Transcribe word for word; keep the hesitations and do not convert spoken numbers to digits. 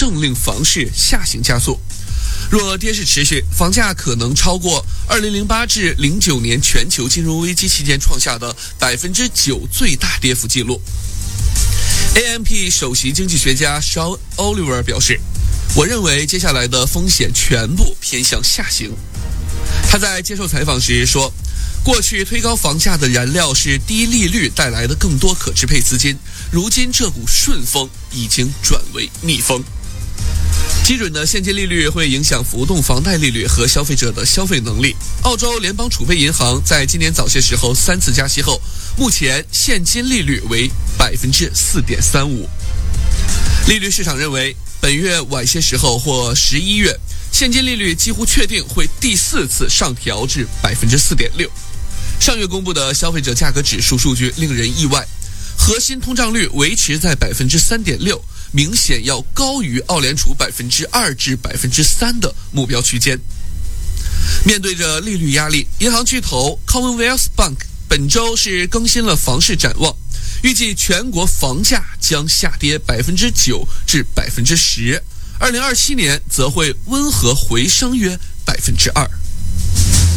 正令房市下行加速。若跌势持续，房价可能超过二零零八至零九年全球金融危机期间创下的百分之九最大跌幅记录。A M P 首席经济学家 Sean Oliver 表示，我认为接下来的风险全部偏向下行。他在接受采访时说，过去推高房价的燃料是低利率带来的更多可支配资金，如今这股顺风已经转为逆风。基准的现金利率会影响浮动房贷利率和消费者的消费能力。澳洲联邦储备银行在今年早些时候三次加息后，目前现金利率为百分之四点三五。利率市场认为，本月晚些时候或十一月，现金利率几乎确定会第四次上调至百分之四点六。上月公布的消费者价格指数数据令人意外，核心通胀率维持在百分之三点六。明显要高于澳联储百分之二至百分之三的目标区间。面对着利率压力，银行巨头 Commonwealth Bank 本周是更新了房市展望，预计全国房价将下跌百分之九至百分之十，二零二七年则会温和回升约百分之二。